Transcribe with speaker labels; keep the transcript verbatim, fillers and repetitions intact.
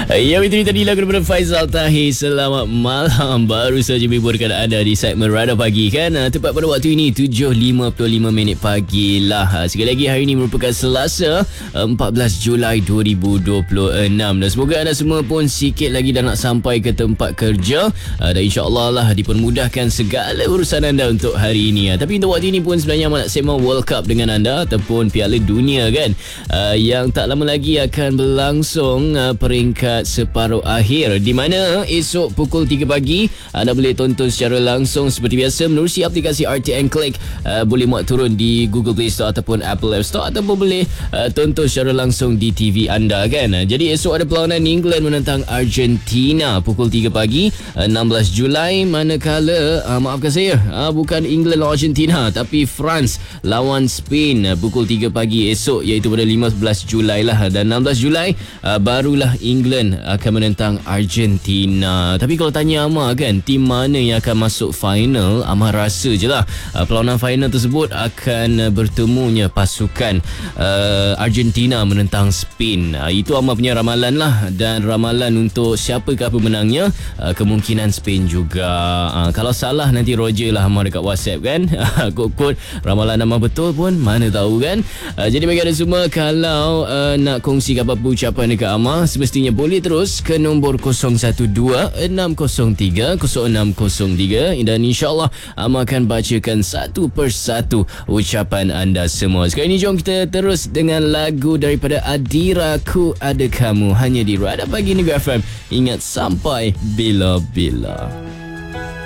Speaker 1: Ya, itu tadi lagu daripada Faizal Tahir. Selamat malam. Baru saja menghibur anda di segmen Radar Pagi kan. Tepat pada waktu ini tujuh lima puluh lima minit pagi lah. Sekali lagi, hari ini merupakan Selasa empat belas Julai dua ribu dua puluh enam. Dan semoga anda semua pun sikit lagi dah nak sampai ke tempat kerja. Dan insyaAllah lah dipermudahkan segala urusan anda untuk hari ini. Tapi untuk waktu ini pun sebenarnya nak sembang World Cup dengan anda ataupun Piala Dunia kan. Yang tak lama lagi akan berlangsung peringkat separuh akhir, di mana esok pukul tiga pagi anda boleh tonton secara langsung seperti biasa menerusi aplikasi R T N Click. Uh, boleh muat turun di Google Play Store ataupun Apple App Store, ataupun boleh uh, tonton secara langsung di T V anda kan. Uh, jadi esok ada perlawanan England menentang Argentina pukul tiga pagi, uh, enam belas Julai, manakala uh, maafkan saya, uh, bukan England lawan Argentina tapi France lawan Spain uh, pukul tiga pagi esok, iaitu pada lima belas Julai lah. Dan enam belas Julai uh, barulah England akan menentang Argentina. Tapi kalau tanya Amar kan, tim mana yang akan masuk final, Amar rasa je lah uh, perlawanan final tersebut akan uh, bertemunya pasukan uh, Argentina menentang Spain. Uh, itu Amar punya ramalan lah. Dan ramalan untuk siapakah pemenangnya, uh, kemungkinan Spain juga. Uh, kalau salah nanti Roger lah Amar dekat WhatsApp kan. Kod-kod ramalan Amar betul pun mana tahu kan. Uh, jadi bagi anda semua, kalau uh, nak kongsi apa-apa ucapan dekat Amar, semestinya boleh terus ke nombor kosong satu dua enam kosong tiga kosong enam kosong tiga, dan insyaAllah Amar akan bacakan satu persatu ucapan anda semua. Sekarang ini jom kita terus dengan lagu daripada Adira, Ku Ada Kamu, hanya di Radar Pagi Negeri F M. Ingat, sampai bila-bila.